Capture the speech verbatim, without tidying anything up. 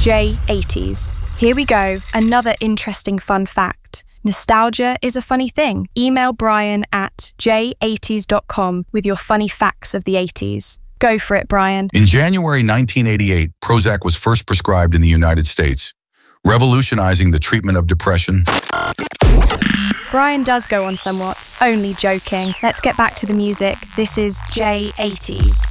J eighties. Here we go, another interesting fun fact. Nostalgia is a funny thing. Email Brian at j eighties dot com with your funny facts of the eighties. Go for it, Brian. In January nineteen eighty-eight, Prozac was first prescribed in the United States, revolutionizing the treatment of depression. Brian does go on somewhat. Only joking. Let's get back to the music. This is J eighties.